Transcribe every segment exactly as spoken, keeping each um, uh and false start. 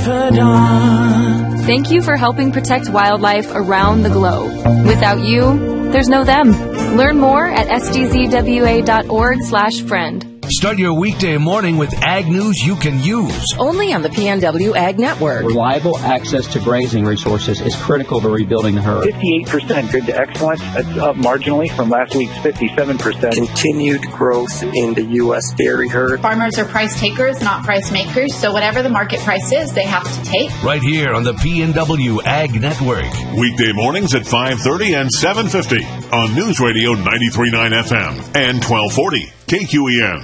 turned on. Thank you for helping protect wildlife around the globe. Without you, there's no them. Learn more at s d z w a dot org slash friend. Start your weekday morning with ag news you can use. Only on the P N W Ag Network. Reliable access to grazing resources is critical to rebuilding the herd. fifty-eight percent good to excellent. That's up marginally from last week's fifty-seven percent. Continued growth in the U S dairy herd. Farmers are price takers, not price makers, so whatever the market price is, they have to take. Right here on the P N W Ag Network. Weekday mornings at five thirty and seven fifty on News Radio ninety-three point nine F M and twelve forty K Q E N.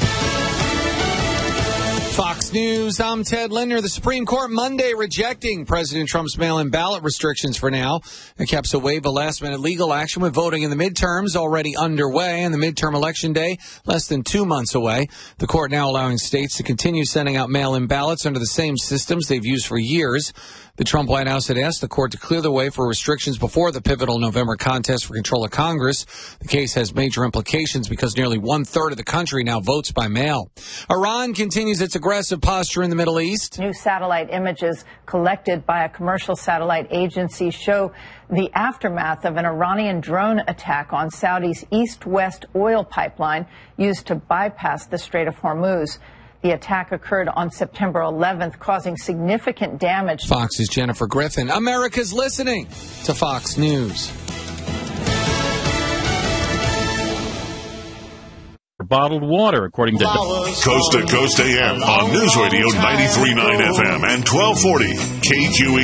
Fox News, I'm Ted Linder. The Supreme Court Monday rejecting President Trump's mail-in ballot restrictions for now. It keeps a wave of last-minute legal action with voting in the midterms already underway and the midterm election day less than two months away. The court now allowing states to continue sending out mail-in ballots under the same systems they've used for years. The Trump White House had asked the court to clear the way for restrictions before the pivotal November contest for control of Congress. The case has major implications because nearly one-third of the country now votes by mail. Iran continues its aggressive posture in the Middle East. New satellite images collected by a commercial satellite agency show the aftermath of an Iranian drone attack on Saudi's east-west oil pipeline used to bypass the Strait of Hormuz. The attack occurred on September eleventh, causing significant damage. Fox's Jennifer Griffin. America's listening to Fox News. Bottled water, according to Coast to Coast A M on News Radio ninety-three point nine F M and twelve forty K Q E